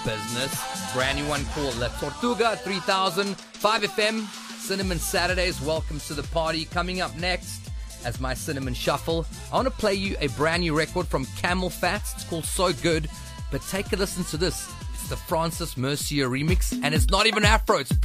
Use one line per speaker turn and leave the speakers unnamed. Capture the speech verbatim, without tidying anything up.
business. Brand new one called La Tortuga three thousand, five F M, Cinnamon Saturdays. Welcome to the party. Coming up next, as my Cinnamon Shuffle, I want to play you a brand new record from Camel Fats. It's called So Good, but take a listen to this. It's the Francis Mercier remix, and it's not even Afro, it's